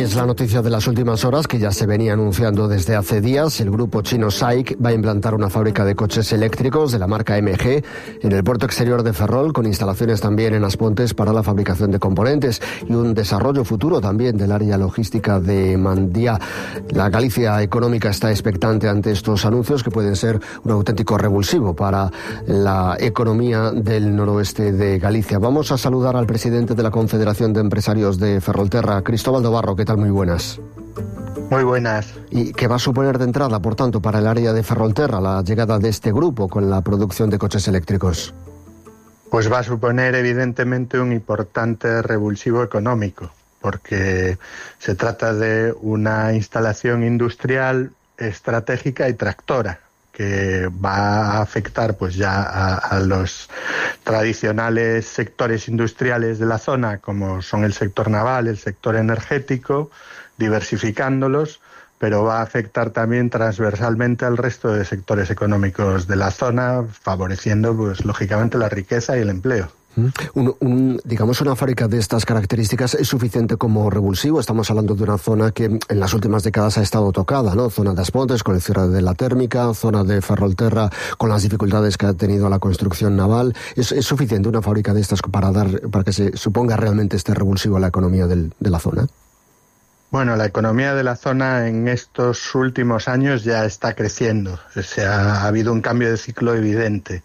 Es la noticia de las últimas horas que ya se venía anunciando desde hace días. El grupo chino SAIC va a implantar una fábrica de coches eléctricos de la marca MG en el puerto exterior de Ferrol, con instalaciones también en As Pontes para la fabricación de componentes y un desarrollo futuro también del área logística de Mandía. La Galicia económica está expectante ante estos anuncios que pueden ser un auténtico revulsivo para la economía del noroeste de Galicia. Vamos a saludar al presidente de la Confederación de Empresarios de Ferrolterra, Cristóbal Dobarro. ¿Qué tal? Muy buenas. Muy buenas. ¿Y qué va a suponer de entrada, por tanto, para el área de Ferrolterra la llegada de este grupo con la producción de coches eléctricos? Pues va a suponer evidentemente un importante revulsivo económico, porque se trata de una instalación industrial estratégica y tractora que va a afectar pues ya a los tradicionales sectores industriales de la zona, como son el sector naval, el sector energético, diversificándolos, pero va a afectar también transversalmente al resto de sectores económicos de la zona, favoreciendo pues lógicamente la riqueza y el empleo. Digamos, una fábrica de estas características es suficiente como revulsivo. Estamos hablando de una zona que en las últimas décadas ha estado tocada, ¿no? Zona de As Pontes con el cierre de la térmica, zona de Ferrolterra con las dificultades que ha tenido la construcción naval. ¿Es suficiente una fábrica de estas para que se suponga realmente este revulsivo a la economía de la zona? Bueno, la economía de la zona en estos últimos años ya está creciendo. Ha habido un cambio de ciclo evidente.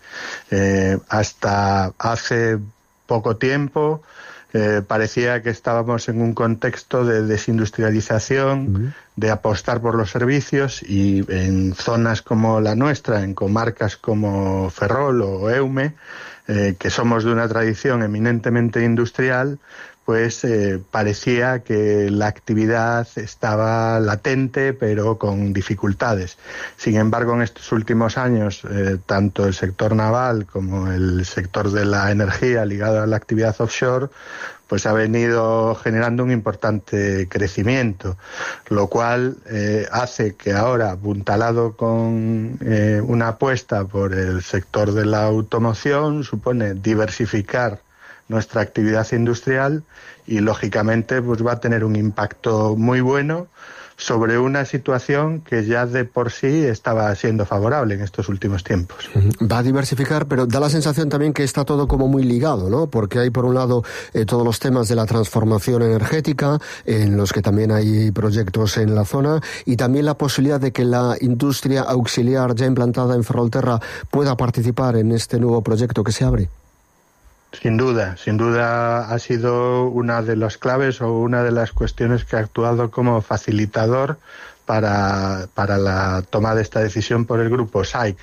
Hasta hace poco tiempo parecía que estábamos en un contexto de desindustrialización, de apostar por los servicios, y en zonas como la nuestra, en comarcas como Ferrol o Eume, que somos de una tradición eminentemente industrial, pues parecía que la actividad estaba latente, pero con dificultades. Sin embargo, en estos últimos años, tanto el sector naval como el sector de la energía ligado a la actividad offshore, pues ha venido generando un importante crecimiento, lo cual hace que ahora, apuntalado con una apuesta por el sector de la automoción, supone diversificar nuestra actividad industrial y lógicamente pues va a tener un impacto muy bueno sobre una situación que ya de por sí estaba siendo favorable en estos últimos tiempos. Va a diversificar, pero da la sensación también que está todo como muy ligado, ¿no? Porque hay por un lado todos los temas de la transformación energética, en los que también hay proyectos en la zona, y también la posibilidad de que la industria auxiliar ya implantada en Ferrolterra pueda participar en este nuevo proyecto que se abre. Sin duda ha sido una de las claves o una de las cuestiones que ha actuado como facilitador para la toma de esta decisión por el grupo SAIC,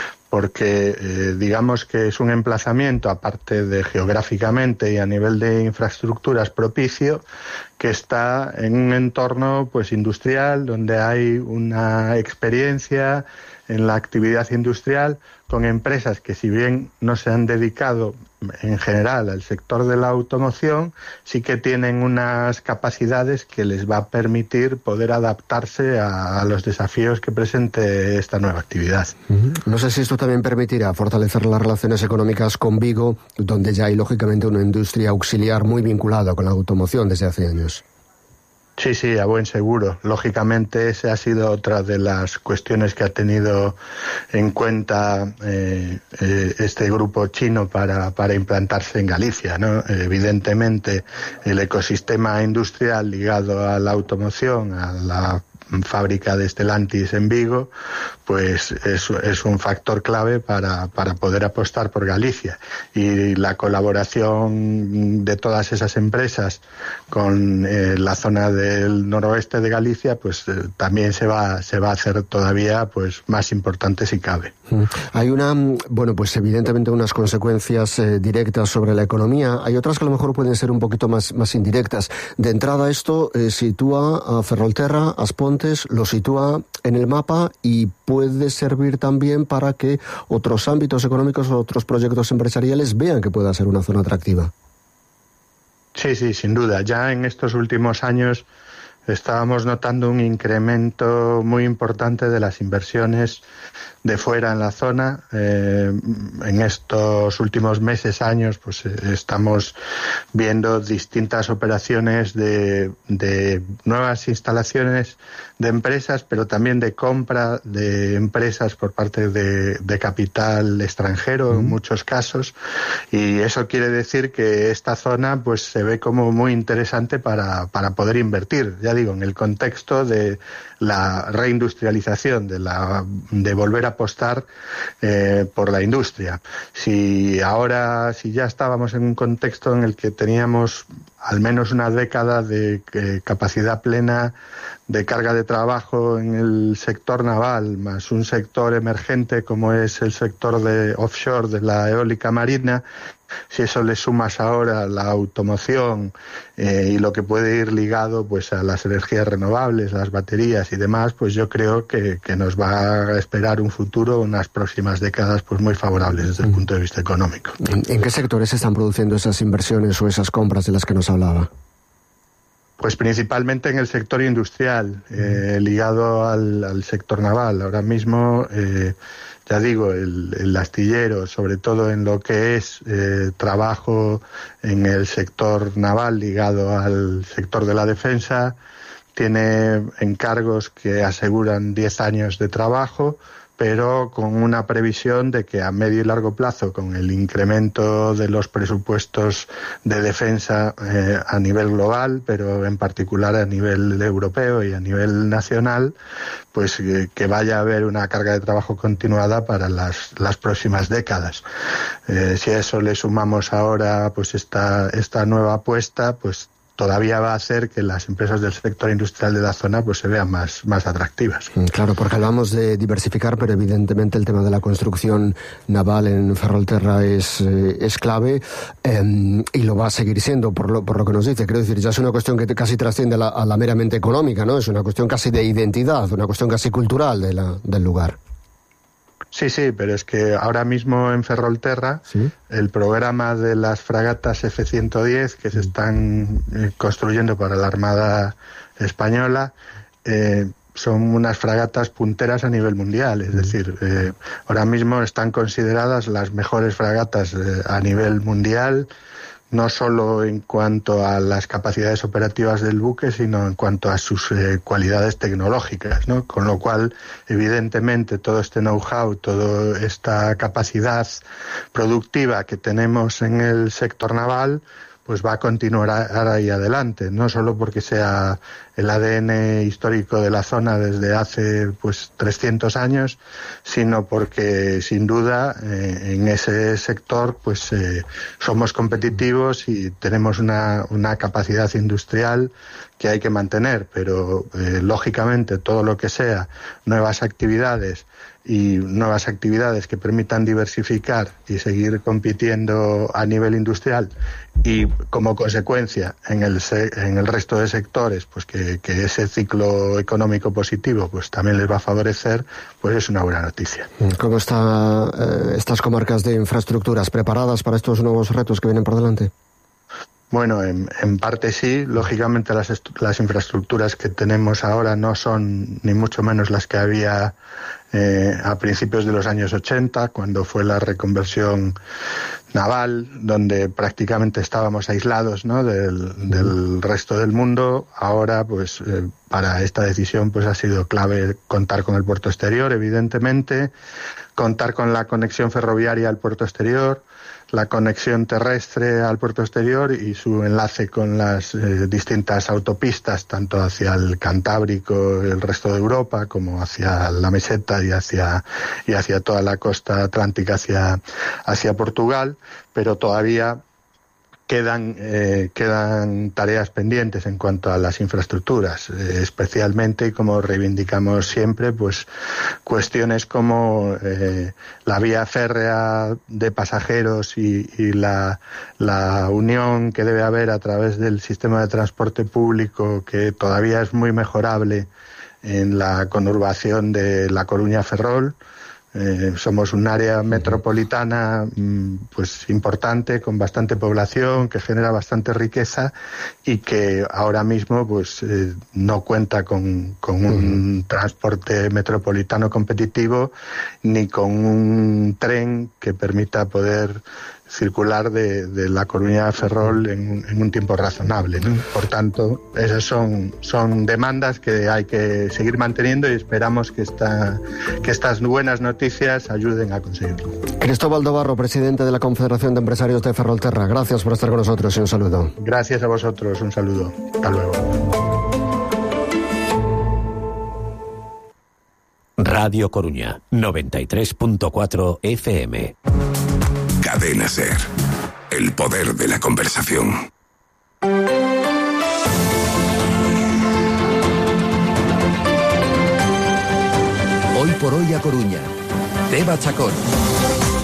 porque digamos que es un emplazamiento, aparte de geográficamente y a nivel de infraestructuras propicio, que está en un entorno pues industrial donde hay una experiencia en la actividad industrial con empresas que, si bien no se han dedicado en general al sector de la automoción, sí que tienen unas capacidades que les va a permitir poder adaptarse a los desafíos que presente esta nueva actividad. No sé si esto también permitirá fortalecer las relaciones económicas con Vigo, donde ya hay lógicamente una industria auxiliar muy vinculada con la automoción desde hace años. Sí, a buen seguro. Lógicamente, esa ha sido otra de las cuestiones que ha tenido en cuenta este grupo chino para implantarse en Galicia, ¿no? Evidentemente, el ecosistema industrial ligado a la automoción, a la fábrica de Stellantis en Vigo, pues es un factor clave para poder apostar por Galicia, y la colaboración de todas esas empresas con la zona del noroeste de Galicia pues también se va a hacer todavía pues más importante si cabe. Hay pues evidentemente unas consecuencias directas sobre la economía. Hay otras que a lo mejor pueden ser un poquito más indirectas. De entrada, esto sitúa a Ferrolterra, As Pontes, lo sitúa en el mapa y puede servir también para que otros ámbitos económicos o otros proyectos empresariales vean que pueda ser una zona atractiva. Sí, sin duda. Ya en estos últimos años estábamos notando un incremento muy importante de las inversiones de fuera en la zona. En estos últimos meses, años, pues estamos viendo distintas operaciones de nuevas instalaciones de empresas, pero también de compra de empresas por parte de capital extranjero en muchos casos, y eso quiere decir que esta zona pues se ve como muy interesante para poder invertir, ya digo, en el contexto de la reindustrialización, de volver a apostar por la industria. Si ya estábamos en un contexto en el que teníamos al menos una década de capacidad plena de carga de trabajo en el sector naval, más un sector emergente como es el sector de offshore de la eólica marina, si eso le sumas ahora la automoción y lo que puede ir ligado pues a las energías renovables, las baterías y demás, pues yo creo que nos va a esperar un futuro, unas próximas décadas pues muy favorables desde el punto de vista económico. ¿En qué sectores se están produciendo esas inversiones o esas compras de las que nos hablaba? Pues principalmente en el sector industrial, ligado al sector naval. Ahora mismo, ya digo, el astillero, sobre todo en lo que es trabajo en el sector naval ligado al sector de la defensa, tiene encargos que aseguran 10 años de trabajo, pero con una previsión de que a medio y largo plazo, con el incremento de los presupuestos de defensa a nivel global, pero en particular a nivel europeo y a nivel nacional, pues que vaya a haber una carga de trabajo continuada para las próximas décadas. Si a eso le sumamos ahora pues esta nueva apuesta, pues todavía va a hacer que las empresas del sector industrial de la zona pues se vean más atractivas. Claro, porque hablamos de diversificar, pero evidentemente el tema de la construcción naval en Ferrolterra es clave y lo va a seguir siendo por lo que nos dice. Quiero decir, ya es una cuestión que casi trasciende a la meramente económica, ¿no? Es una cuestión casi de identidad, una cuestión casi cultural del lugar. Sí, pero es que ahora mismo en Ferrolterra, ¿sí?, el programa de las fragatas F-110 que se están construyendo para la Armada Española son unas fragatas punteras a nivel mundial. Es decir, ahora mismo están consideradas las mejores fragatas a nivel mundial, no solo en cuanto a las capacidades operativas del buque, sino en cuanto a sus cualidades tecnológicas, ¿no? Con lo cual, evidentemente, todo este know-how, toda esta capacidad productiva que tenemos en el sector naval, pues va a continuar ahí adelante, no solo porque sea el ADN histórico de la zona desde hace pues 300 años, sino porque sin duda en ese sector pues somos competitivos y tenemos una capacidad industrial que hay que mantener, pero lógicamente todo lo que sea nuevas actividades que permitan diversificar y seguir compitiendo a nivel industrial, y como consecuencia en el resto de sectores pues que ese ciclo económico positivo pues también les va a favorecer, pues es una buena noticia. ¿Cómo están estas comarcas de infraestructuras preparadas para estos nuevos retos que vienen por delante? Bueno, en parte sí. Lógicamente las infraestructuras que tenemos ahora no son ni mucho menos las que había a principios de los años 80, cuando fue la reconversión naval, donde prácticamente estábamos aislados, ¿no?, del resto del mundo. Ahora, pues, para esta decisión, pues ha sido clave contar con el puerto exterior, evidentemente, contar con la conexión ferroviaria al puerto exterior, la conexión terrestre al puerto exterior y su enlace con las distintas autopistas, tanto hacia el Cantábrico, el resto de Europa, como hacia la meseta y hacia toda la costa atlántica, hacia Portugal, pero todavía quedan tareas pendientes en cuanto a las infraestructuras, especialmente, como reivindicamos siempre, pues cuestiones como la vía férrea de pasajeros y la unión que debe haber a través del sistema de transporte público, que todavía es muy mejorable en la conurbación de La Coruña-Ferrol. Somos un área metropolitana pues importante, con bastante población, que genera bastante riqueza y que ahora mismo pues no cuenta con un transporte metropolitano competitivo ni con un tren que permita poder circular de La Coruña a Ferrol en un tiempo razonable, ¿no? Por tanto, esas son demandas que hay que seguir manteniendo y esperamos que estas buenas noticias ayuden a conseguirlo. Cristóbal Dobarro, presidente de la Confederación de Empresarios de Ferrolterra, gracias por estar con nosotros y un saludo. Gracias a vosotros, un saludo. Hasta luego. Radio Coruña, 93.4 FM. Cadena SER. El poder de la conversación. Hoy por hoy a Coruña. Teba Chacón.